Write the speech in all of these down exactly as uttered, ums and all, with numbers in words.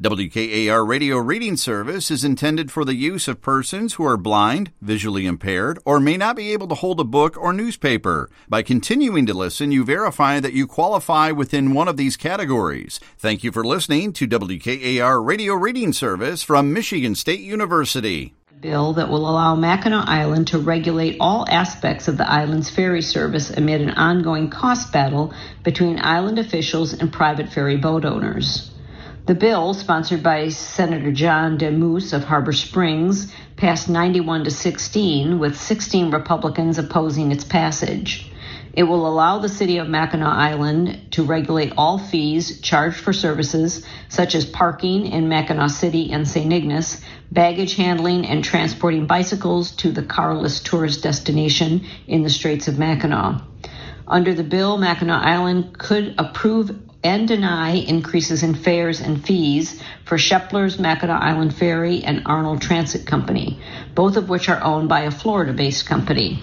W K A R Radio Reading Service is intended for the use of persons who are blind, visually impaired, or may not be able to hold a book or newspaper. By continuing to listen, you verify that you qualify within one of these categories. Thank you for listening to W K A R Radio Reading Service from Michigan State University. Bill that will allow Mackinac Island to regulate all aspects of the island's ferry service amid an ongoing cost battle between island officials and private ferry boat owners. The bill, sponsored by Senator John DeMoose of Harbor Springs, passed ninety-one to sixteen, with sixteen Republicans opposing its passage. It will allow the city of Mackinac Island to regulate all fees charged for services such as parking in Mackinac City and Saint Ignace, baggage handling, and transporting bicycles to the carless tourist destination in the Straits of Mackinac. Under the bill, Mackinac Island could approve and deny increases in fares and fees for Shepler's Mackinac Island Ferry and Arnold Transit Company, both of which are owned by a Florida-based company.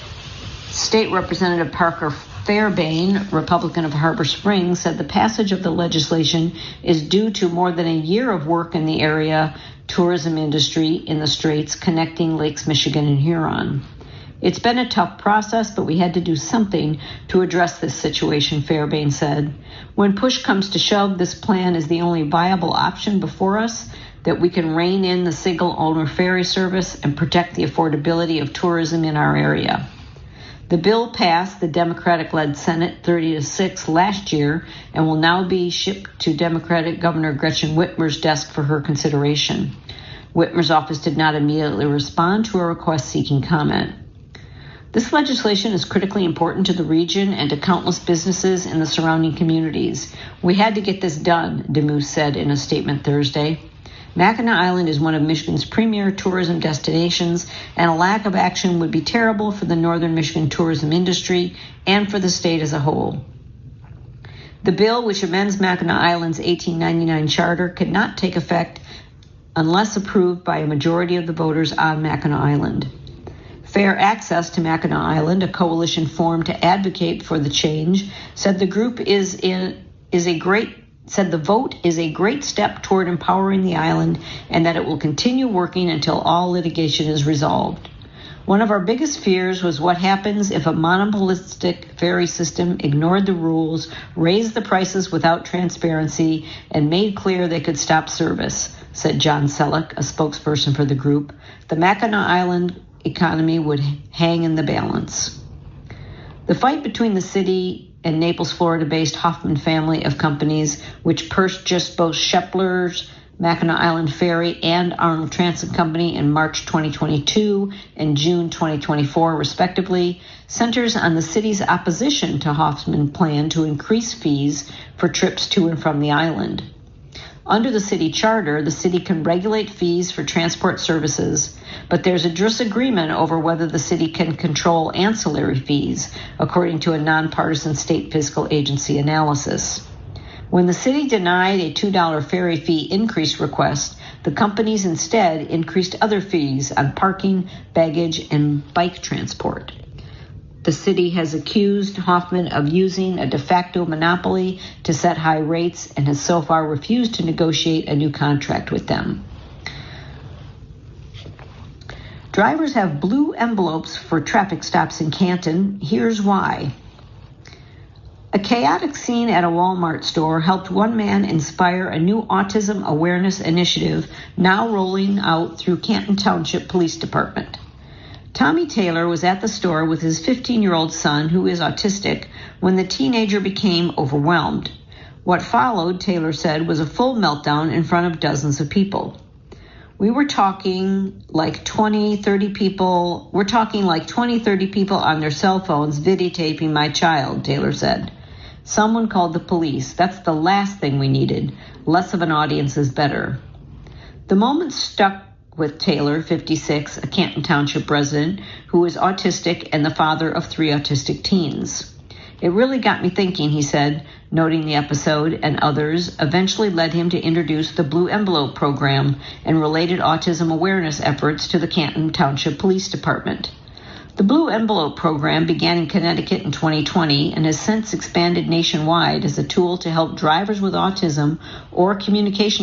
State Representative Parker Fairbairn, Republican of Harbor Springs, said the passage of the legislation is due to more than a year of work in the area tourism industry in the Straits connecting Lakes Michigan and Huron. It's been a tough process, but we had to do something to address this situation, Fairbairn said. When push comes to shove, this plan is the only viable option before us, that we can rein in the single-owner ferry service and protect the affordability of tourism in our area. The bill passed the Democratic-led Senate thirty to six last year and will now be shipped to Democratic Governor Gretchen Whitmer's desk for her consideration. Whitmer's office did not immediately respond to a request seeking comment. This legislation is critically important to the region and to countless businesses in the surrounding communities. We had to get this done, DeMoose said in a statement Thursday. Mackinac Island is one of Michigan's premier tourism destinations, and a lack of action would be terrible for the northern Michigan tourism industry and for the state as a whole. The bill, which amends Mackinac Island's eighteen ninety-nine charter, could not take effect unless approved by a majority of the voters on Mackinac Island. Fair Access to Mackinac Island, a coalition formed to advocate for the change, said the group is in, is a great said the vote is a great step toward empowering the island and that it will continue working until all litigation is resolved. One of our biggest fears was what happens if a monopolistic ferry system ignored the rules, raised the prices without transparency, and made clear they could stop service, said John Selleck, a spokesperson for the group. The Mackinac Island economy would hang in the balance. The fight between the city and Naples, Florida-based Hoffman family of companies, which purchased both Shepler's Mackinac Island Ferry and Arnold Transit Company in March twenty twenty-two and June twenty twenty-four, respectively, centers on the city's opposition to Hoffman's plan to increase fees for trips to and from the island. Under the city charter, the city can regulate fees for transport services, but there's a disagreement over whether the city can control ancillary fees, according to a nonpartisan state fiscal agency analysis. When the city denied a two dollars ferry fee increase request, the companies instead increased other fees on parking, baggage, and bike transport. The city has accused Hoffman of using a de facto monopoly to set high rates and has so far refused to negotiate a new contract with them. Drivers have blue envelopes for traffic stops in Canton. Here's why. A chaotic scene at a Walmart store helped one man inspire a new autism awareness initiative now rolling out through Canton Township Police Department. Tommy Taylor was at the store with his fifteen-year-old son, who is autistic, when the teenager became overwhelmed. What followed, Taylor said, was a full meltdown in front of dozens of people. We were talking like twenty, thirty people. We're talking like twenty, thirty people on their cell phones videotaping my child, Taylor said. Someone called the police. That's the last thing we needed. Less of an audience is better. The moment stuck with Taylor, fifty-six, a Canton Township resident who is autistic and the father of three autistic teens. It really got me thinking, he said, noting the episode and others eventually led him to introduce the Blue Envelope program and related autism awareness efforts to the Canton Township Police Department. The Blue Envelope program began in Connecticut in twenty twenty and has since expanded nationwide as a tool to help drivers with autism or communication